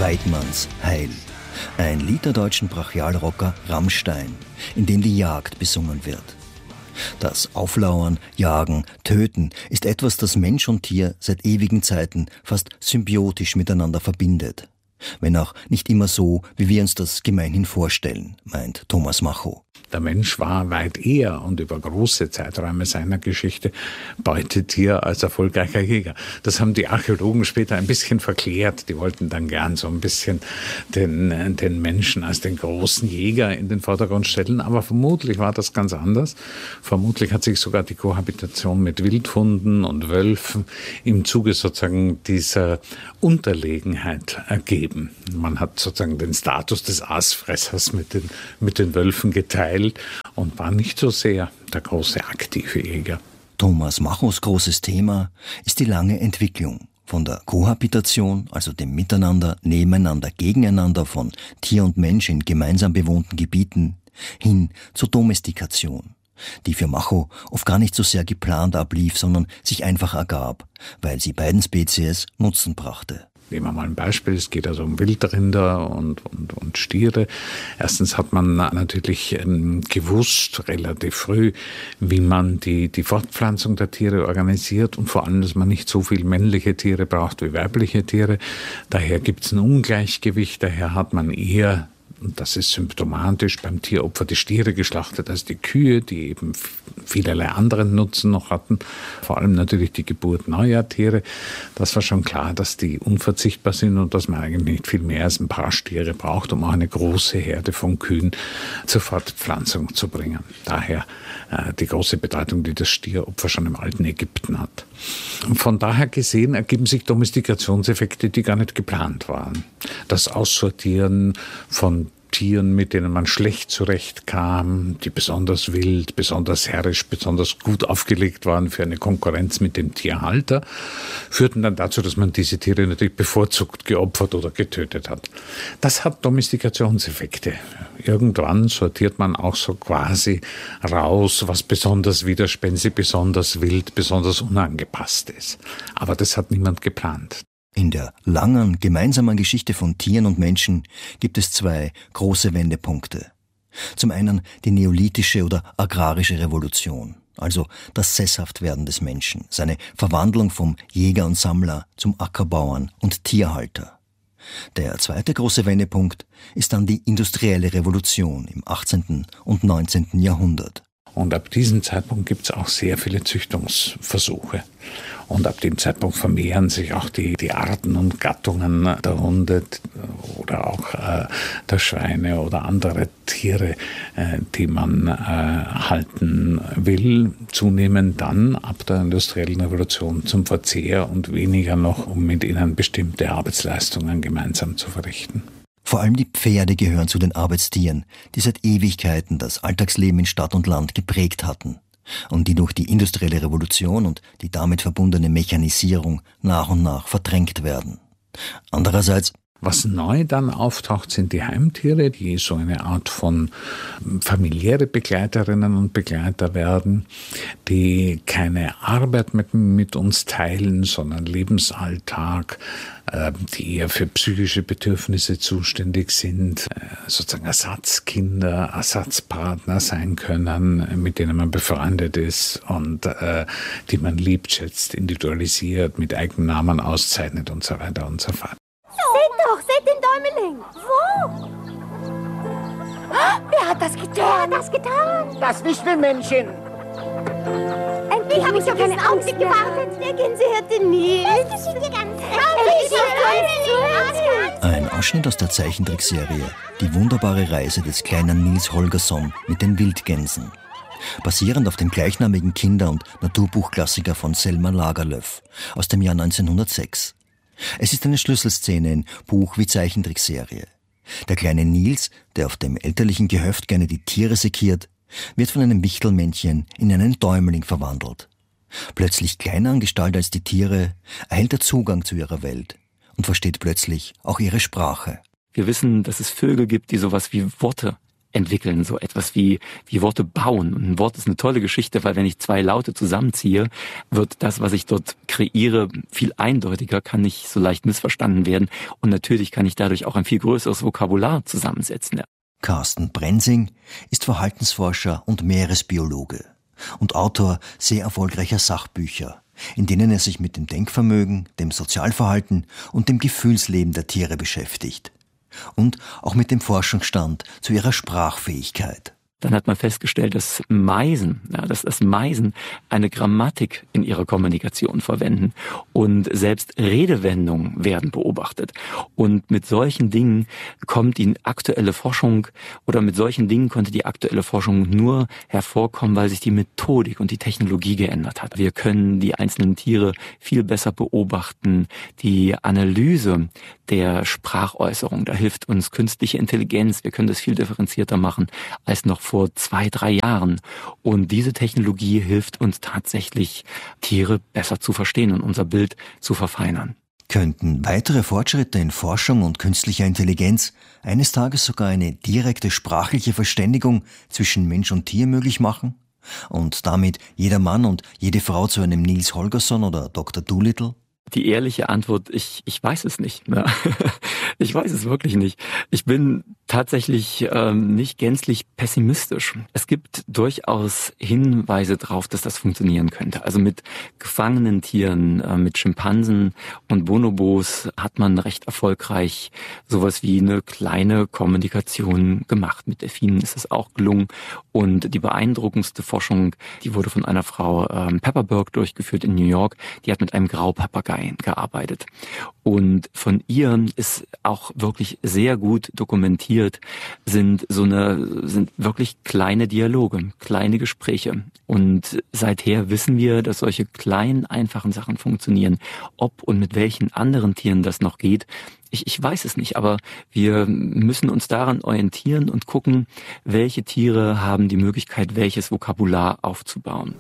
Weidmanns Heil. Ein Lied der deutschen Brachialrocker Rammstein, in dem die Jagd besungen wird. Das Auflauern, Jagen, Töten ist etwas, das Mensch und Tier seit ewigen Zeiten fast symbiotisch miteinander verbindet. Wenn auch nicht immer so, wie wir uns das gemeinhin vorstellen, meint Thomas Macho. Der Mensch war weit eher und über große Zeiträume seiner Geschichte Beutetier als erfolgreicher Jäger. Das haben die Archäologen später ein bisschen verklärt. Die wollten dann gern so ein bisschen den Menschen als den großen Jäger in den Vordergrund stellen. Aber vermutlich war das ganz anders. Vermutlich hat sich sogar die Kohabitation mit Wildhunden und Wölfen im Zuge sozusagen dieser Unterlegenheit ergeben. Man hat sozusagen den Status des Aasfressers mit den Wölfen geteilt und war nicht so sehr der große aktive Jäger. Thomas Machos großes Thema ist die lange Entwicklung von der Kohabitation, also dem Miteinander, Nebeneinander, Gegeneinander von Tier und Mensch in gemeinsam bewohnten Gebieten, hin zur Domestikation, die für Macho oft gar nicht so sehr geplant ablief, sondern sich einfach ergab, weil sie beiden Spezies Nutzen brachte. Nehmen wir mal ein Beispiel, es geht also um Wildrinder und Stiere. Erstens hat man natürlich gewusst, relativ früh, wie man die Fortpflanzung der Tiere organisiert und vor allem, dass man nicht so viel männliche Tiere braucht wie weibliche Tiere. Daher gibt es ein Ungleichgewicht, daher hat man eher, und das ist symptomatisch, beim Tieropfer die Stiere geschlachtet als die Kühe, die eben vielerlei anderen Nutzen noch hatten. Vor allem natürlich die Geburt neuer Tiere. Das war schon klar, dass die unverzichtbar sind und dass man eigentlich nicht viel mehr als ein paar Stiere braucht, um auch eine große Herde von Kühen zur Fortpflanzung zu bringen. Daher die große Bedeutung, die das Stieropfer schon im alten Ägypten hat. Und von daher gesehen ergeben sich Domestikationseffekte, die gar nicht geplant waren. Das Aussortieren von Tieren, mit denen man schlecht zurechtkam, die besonders wild, besonders herrisch, besonders gut aufgelegt waren für eine Konkurrenz mit dem Tierhalter, führten dann dazu, dass man diese Tiere natürlich bevorzugt geopfert oder getötet hat. Das hat Domestikationseffekte. Irgendwann sortiert man auch so quasi raus, was besonders widerspenstig, besonders wild, besonders unangepasst ist. Aber das hat niemand geplant. In der langen, gemeinsamen Geschichte von Tieren und Menschen gibt es zwei große Wendepunkte. Zum einen die neolithische oder agrarische Revolution, also das Sesshaftwerden des Menschen, seine Verwandlung vom Jäger und Sammler zum Ackerbauern und Tierhalter. Der zweite große Wendepunkt ist dann die industrielle Revolution im 18. und 19. Jahrhundert. Und ab diesem Zeitpunkt gibt es auch sehr viele Züchtungsversuche. Und ab dem Zeitpunkt vermehren sich auch die Arten und Gattungen der Hunde oder auch der Schweine oder andere Tiere, die man halten will. Zunehmend dann ab der industriellen Revolution zum Verzehr und weniger noch, um mit ihnen bestimmte Arbeitsleistungen gemeinsam zu verrichten. Vor allem die Pferde gehören zu den Arbeitstieren, die seit Ewigkeiten das Alltagsleben in Stadt und Land geprägt hatten und die durch die industrielle Revolution und die damit verbundene Mechanisierung nach und nach verdrängt werden. Andererseits, was neu dann auftaucht, sind die Heimtiere, die so eine Art von familiäre Begleiterinnen und Begleiter werden, die keine Arbeit mit uns teilen, sondern Lebensalltag, die eher für psychische Bedürfnisse zuständig sind, sozusagen Ersatzkinder, Ersatzpartner sein können, mit denen man befreundet ist und die man liebt, schätzt, individualisiert, mit eigenen Namen auszeichnet und so weiter und so fort. Seht den Däumeling! Wo? Wer hat das getan? Wer hat das getan? Das Wichtelmännchen. Endlich habe ich auf einen Augenblick gewartet. Der Gänsehirte Nils. Das geschieht dir ganz recht. Ein Ausschnitt aus der Zeichentrickserie Die wunderbare Reise des kleinen Nils Holgersson mit den Wildgänsen. Basierend auf dem gleichnamigen Kinder- und Naturbuchklassiker von Selma Lagerlöf aus dem Jahr 1906. Es ist eine Schlüsselszene in Buch- wie Zeichentrickserie. Der kleine Nils, der auf dem elterlichen Gehöft gerne die Tiere sekiert, wird von einem Wichtelmännchen in einen Däumling verwandelt. Plötzlich kleiner an Gestalt als die Tiere, erhält er Zugang zu ihrer Welt und versteht plötzlich auch ihre Sprache. Wir wissen, dass es Vögel gibt, die sowas wie Worte entwickeln, so etwas wie Worte bauen. Und ein Wort ist eine tolle Geschichte, weil wenn ich zwei Laute zusammenziehe, wird das, was ich dort kreiere, viel eindeutiger, kann nicht so leicht missverstanden werden. Und natürlich kann ich dadurch auch ein viel größeres Vokabular zusammensetzen. Ja. Carsten Brensing ist Verhaltensforscher und Meeresbiologe und Autor sehr erfolgreicher Sachbücher, in denen er sich mit dem Denkvermögen, dem Sozialverhalten und dem Gefühlsleben der Tiere beschäftigt. Und auch mit dem Forschungsstand zu ihrer Sprachfähigkeit. Dann hat man festgestellt, dass Meisen eine Grammatik in ihrer Kommunikation verwenden und selbst Redewendungen werden beobachtet. Und mit solchen Dingen konnte die aktuelle Forschung nur hervorkommen, weil sich die Methodik und die Technologie geändert hat. Wir können die einzelnen Tiere viel besser beobachten. Die Analyse der Sprachäußerung, da hilft uns künstliche Intelligenz. Wir können das viel differenzierter machen als noch vor 2-3 Jahren. Und diese Technologie hilft uns tatsächlich, Tiere besser zu verstehen und unser Bild zu verfeinern. Könnten weitere Fortschritte in Forschung und künstlicher Intelligenz eines Tages sogar eine direkte sprachliche Verständigung zwischen Mensch und Tier möglich machen? Und damit jeder Mann und jede Frau zu einem Niels Holgersson oder Dr. Dolittle? Die ehrliche Antwort, ich weiß es nicht. Ja. Ich weiß es wirklich nicht. Ich bin tatsächlich nicht gänzlich pessimistisch. Es gibt durchaus Hinweise darauf, dass das funktionieren könnte. Also mit gefangenen Tieren, mit Schimpansen und Bonobos hat man recht erfolgreich sowas wie eine kleine Kommunikation gemacht. Mit Delfinen ist es auch gelungen. Und die beeindruckendste Forschung, die wurde von einer Frau Pepperberg durchgeführt in New York. Die hat mit einem Graupapageien gearbeitet. Und von ihr ist auch wirklich sehr gut dokumentiert, sind wirklich kleine Dialoge, kleine Gespräche. Und seither wissen wir, dass solche kleinen, einfachen Sachen funktionieren. Ob und mit welchen anderen Tieren das noch geht, ich weiß es nicht, aber wir müssen uns daran orientieren und gucken, welche Tiere haben die Möglichkeit, welches Vokabular aufzubauen.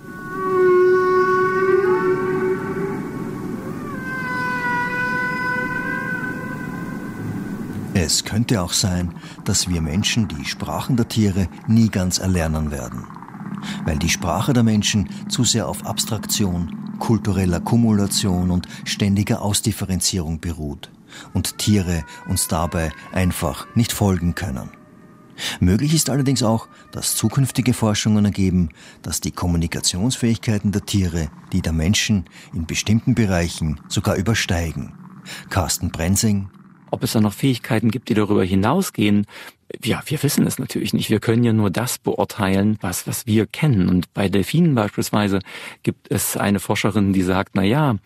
Es könnte auch sein, dass wir Menschen die Sprachen der Tiere nie ganz erlernen werden, weil die Sprache der Menschen zu sehr auf Abstraktion, kultureller Kumulation und ständiger Ausdifferenzierung beruht und Tiere uns dabei einfach nicht folgen können. Möglich ist allerdings auch, dass zukünftige Forschungen ergeben, dass die Kommunikationsfähigkeiten der Tiere die der Menschen in bestimmten Bereichen sogar übersteigen. Carsten Brensing. Ob es da noch Fähigkeiten gibt, die darüber hinausgehen, ja, wir wissen es natürlich nicht. Wir können ja nur das beurteilen, was wir kennen. Und bei Delfinen beispielsweise gibt es eine Forscherin, die sagt,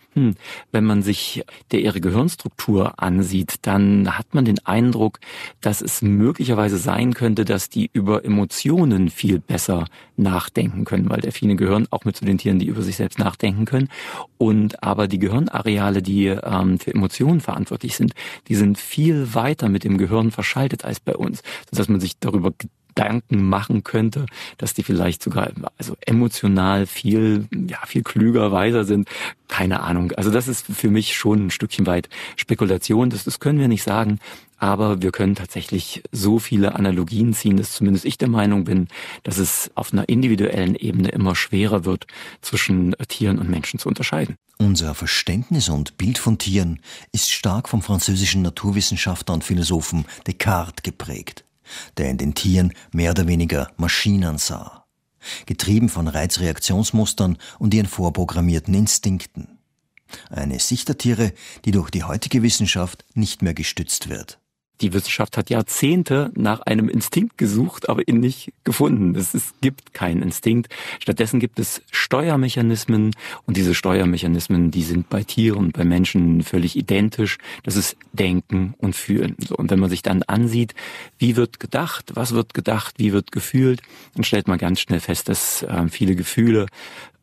wenn man sich ihre Gehirnstruktur ansieht, dann hat man den Eindruck, dass es möglicherweise sein könnte, dass die über Emotionen viel besser nachdenken können, weil Delfine gehören auch mit zu den Tieren, die über sich selbst nachdenken können. Und aber die Gehirnareale, die für Emotionen verantwortlich sind, die sind viel weiter mit dem Gehirn verschaltet als bei uns, sodass man sich darüber Gedanken machen könnte, dass die vielleicht sogar emotional viel klüger, weiser sind. Keine Ahnung. Also das ist für mich schon ein Stückchen weit Spekulation. Das können wir nicht sagen. Aber wir können tatsächlich so viele Analogien ziehen, dass zumindest ich der Meinung bin, dass es auf einer individuellen Ebene immer schwerer wird, zwischen Tieren und Menschen zu unterscheiden. Unser Verständnis und Bild von Tieren ist stark vom französischen Naturwissenschaftler und Philosophen Descartes geprägt, der in den Tieren mehr oder weniger Maschinen sah, getrieben von Reizreaktionsmustern und ihren vorprogrammierten Instinkten. Eine Sicht der Tiere, die durch die heutige Wissenschaft nicht mehr gestützt wird. Die Wissenschaft hat Jahrzehnte nach einem Instinkt gesucht, aber ihn nicht gefunden. Es gibt keinen Instinkt. Stattdessen gibt es Steuermechanismen und diese Steuermechanismen, die sind bei Tieren und bei Menschen völlig identisch. Das ist Denken und Fühlen. So, und wenn man sich dann ansieht, wie wird gedacht, was wird gedacht, wie wird gefühlt, dann stellt man ganz schnell fest, dass viele Gefühle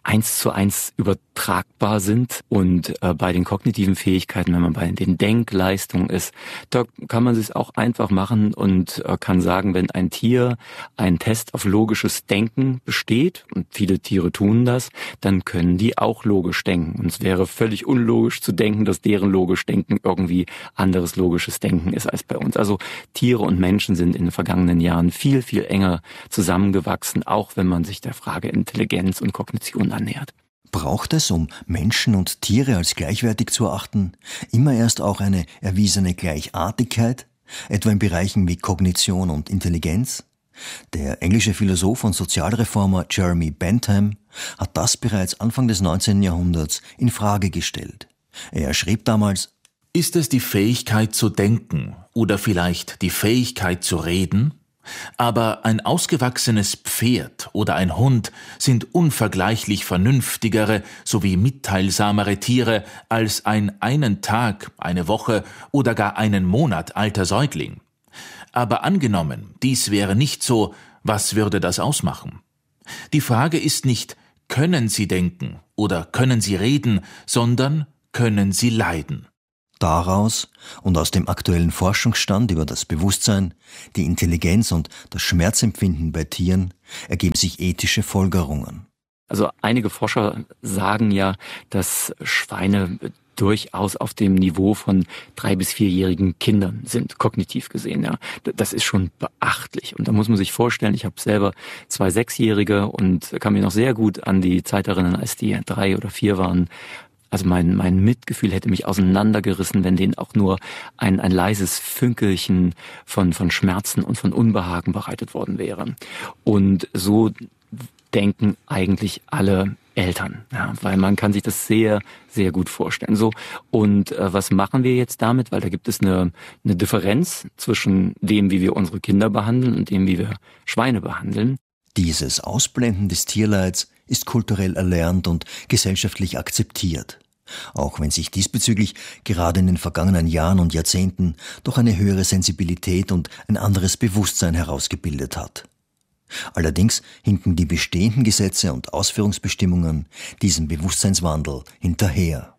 1:1 übertragbar sind. Und bei den kognitiven Fähigkeiten, wenn man bei den Denkleistungen ist, da kann man es auch einfach machen und kann sagen, wenn ein Tier einen Test auf logisches Denken besteht, und viele Tiere tun das, dann können die auch logisch denken. Und es wäre völlig unlogisch zu denken, dass deren logisch Denken irgendwie anderes logisches Denken ist als bei uns. Also Tiere und Menschen sind in den vergangenen Jahren viel, viel enger zusammengewachsen, auch wenn man sich der Frage Intelligenz und Kognition annähert. Braucht es, um Menschen und Tiere als gleichwertig zu erachten, immer erst auch eine erwiesene Gleichartigkeit, etwa in Bereichen wie Kognition und Intelligenz? Der englische Philosoph und Sozialreformer Jeremy Bentham hat das bereits Anfang des 19. Jahrhunderts in Frage gestellt. Er schrieb damals: Ist es die Fähigkeit zu denken oder vielleicht die Fähigkeit zu reden? Aber ein ausgewachsenes Pferd oder ein Hund sind unvergleichlich vernünftigere sowie mitteilsamere Tiere als ein einen Tag, eine Woche oder gar einen Monat alter Säugling. Aber angenommen, dies wäre nicht so, was würde das ausmachen? Die Frage ist nicht, können Sie denken oder können Sie reden, sondern können Sie leiden? Daraus und aus dem aktuellen Forschungsstand über das Bewusstsein, die Intelligenz und das Schmerzempfinden bei Tieren ergeben sich ethische Folgerungen. Also einige Forscher sagen ja, dass Schweine durchaus auf dem Niveau von 3- bis 4-jährigen Kindern sind, kognitiv gesehen. Ja, das ist schon beachtlich. Und da muss man sich vorstellen, ich habe selber 2 6-Jährige und kann mich noch sehr gut an die Zeit erinnern, als die 3 oder 4 waren. Also mein Mitgefühl hätte mich auseinandergerissen, wenn denen auch nur ein leises Fünkelchen von Schmerzen und von Unbehagen bereitet worden wäre. Und so denken eigentlich alle Eltern, ja, weil man kann sich das sehr, sehr gut vorstellen. So, und was machen wir jetzt damit? Weil da gibt es eine Differenz zwischen dem, wie wir unsere Kinder behandeln und dem, wie wir Schweine behandeln. Dieses Ausblenden des Tierleids ist kulturell erlernt und gesellschaftlich akzeptiert, auch wenn sich diesbezüglich gerade in den vergangenen Jahren und Jahrzehnten doch eine höhere Sensibilität und ein anderes Bewusstsein herausgebildet hat. Allerdings hinken die bestehenden Gesetze und Ausführungsbestimmungen diesem Bewusstseinswandel hinterher.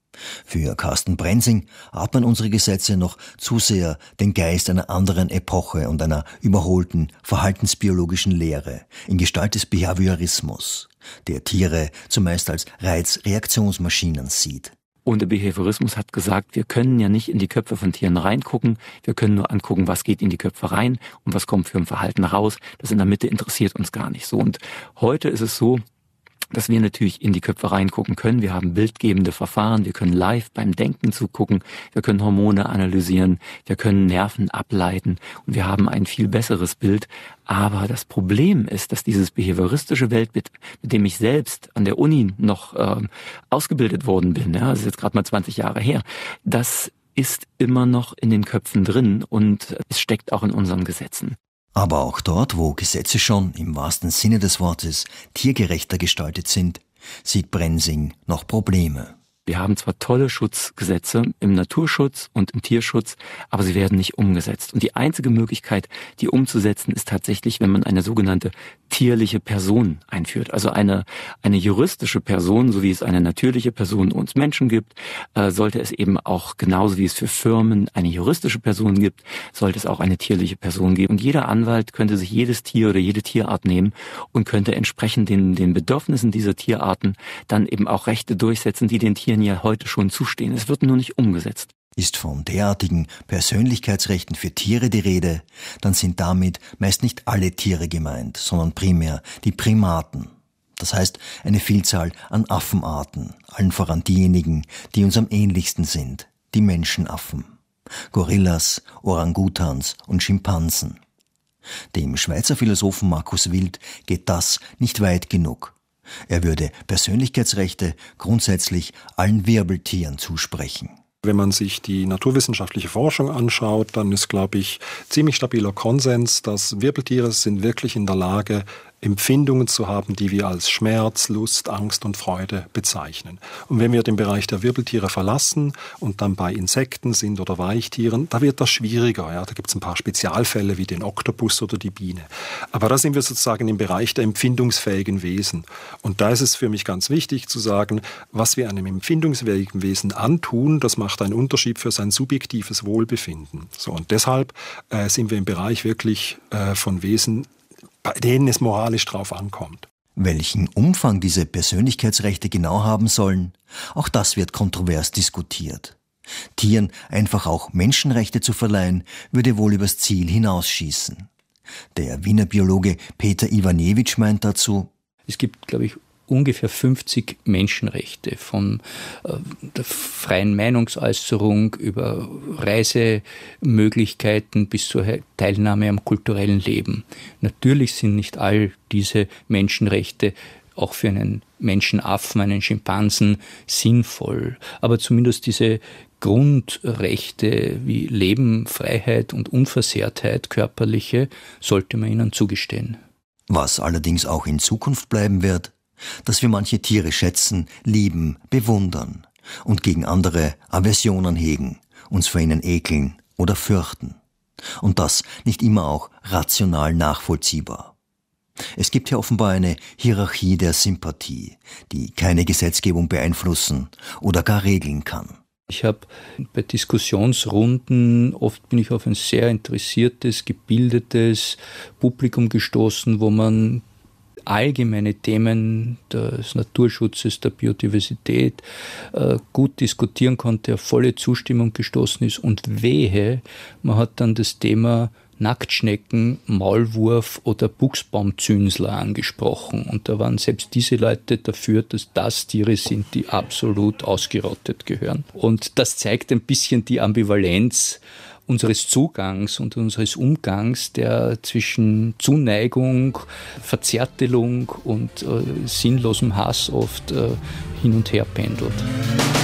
Für Carsten Brensing atmen unsere Gesetze noch zu sehr den Geist einer anderen Epoche und einer überholten verhaltensbiologischen Lehre in Gestalt des Behaviorismus, der Tiere zumeist als Reizreaktionsmaschinen sieht. Und der Behaviorismus hat gesagt, wir können ja nicht in die Köpfe von Tieren reingucken, wir können nur angucken, was geht in die Köpfe rein und was kommt für ein Verhalten raus. Das in der Mitte interessiert uns gar nicht so. Und heute ist es so, dass wir natürlich in die Köpfe reingucken können. Wir haben bildgebende Verfahren, wir können live beim Denken zugucken, wir können Hormone analysieren, wir können Nerven ableiten und wir haben ein viel besseres Bild. Aber das Problem ist, dass dieses behavioristische Weltbild, mit dem ich selbst an der Uni noch ausgebildet worden bin, ja, das ist jetzt gerade mal 20 Jahre her, das ist immer noch in den Köpfen drin und es steckt auch in unseren Gesetzen. Aber auch dort, wo Gesetze schon im wahrsten Sinne des Wortes tiergerechter gestaltet sind, sieht Brensing noch Probleme. Wir haben zwar tolle Schutzgesetze im Naturschutz und im Tierschutz, aber sie werden nicht umgesetzt. Und die einzige Möglichkeit, die umzusetzen, ist tatsächlich, wenn man eine sogenannte tierliche Person einführt. Also eine juristische Person, so wie es eine natürliche Person uns Menschen gibt, sollte es eben auch, genauso wie es für Firmen eine juristische Person gibt, sollte es auch eine tierliche Person geben. Und jeder Anwalt könnte sich jedes Tier oder jede Tierart nehmen und könnte entsprechend den Bedürfnissen dieser Tierarten dann eben auch Rechte durchsetzen, die den Tieren ja heute schon zustehen. Es wird nur nicht umgesetzt. Ist von derartigen Persönlichkeitsrechten für Tiere die Rede, dann sind damit meist nicht alle Tiere gemeint, sondern primär die Primaten. Das heißt, eine Vielzahl an Affenarten, allen voran diejenigen, die uns am ähnlichsten sind, die Menschenaffen. Gorillas, Orangutans und Schimpansen. Dem Schweizer Philosophen Markus Wild geht das nicht weit genug. Er würde Persönlichkeitsrechte grundsätzlich allen Wirbeltieren zusprechen. Wenn man sich die naturwissenschaftliche Forschung anschaut, dann ist, glaube ich, ziemlich stabiler Konsens, dass Wirbeltiere sind wirklich in der Lage, Empfindungen zu haben, die wir als Schmerz, Lust, Angst und Freude bezeichnen. Und wenn wir den Bereich der Wirbeltiere verlassen und dann bei Insekten sind oder Weichtieren, da wird das schwieriger. Ja? Da gibt es ein paar Spezialfälle wie den Oktopus oder die Biene. Aber da sind wir sozusagen im Bereich der empfindungsfähigen Wesen. Und da ist es für mich ganz wichtig zu sagen, was wir einem empfindungsfähigen Wesen antun, das macht einen Unterschied für sein subjektives Wohlbefinden. So, und deshalb sind wir im Bereich wirklich von Wesen, bei denen es moralisch drauf ankommt. Welchen Umfang diese Persönlichkeitsrechte genau haben sollen, auch das wird kontrovers diskutiert. Tieren einfach auch Menschenrechte zu verleihen, würde wohl übers Ziel hinausschießen. Der Wiener Biologe Peter Iwanewitsch meint dazu: Es gibt, glaube ich, ungefähr 50 Menschenrechte, von der freien Meinungsäußerung über Reisemöglichkeiten bis zur Teilnahme am kulturellen Leben. Natürlich sind nicht all diese Menschenrechte auch für einen Menschenaffen, einen Schimpansen sinnvoll, aber zumindest diese Grundrechte wie Leben, Freiheit und Unversehrtheit, körperliche, sollte man ihnen zugestehen. Was allerdings auch in Zukunft bleiben wird, dass wir manche Tiere schätzen, lieben, bewundern und gegen andere Aversionen hegen, uns vor ihnen ekeln oder fürchten. Und das nicht immer auch rational nachvollziehbar. Es gibt ja offenbar eine Hierarchie der Sympathie, die keine Gesetzgebung beeinflussen oder gar regeln kann. Ich habe bei Diskussionsrunden, oft bin ich auf ein sehr interessiertes, gebildetes Publikum gestoßen, wo man allgemeine Themen des Naturschutzes, der Biodiversität gut diskutieren konnte, auf volle Zustimmung gestoßen ist, und wehe, man hat dann das Thema Nacktschnecken, Maulwurf oder Buchsbaumzünsler angesprochen. Und da waren selbst diese Leute dafür, dass das Tiere sind, die absolut ausgerottet gehören. Und das zeigt ein bisschen die Ambivalenz unseres Zugangs und unseres Umgangs, der zwischen Zuneigung, Verzärtelung und sinnlosem Hass oft hin und her pendelt.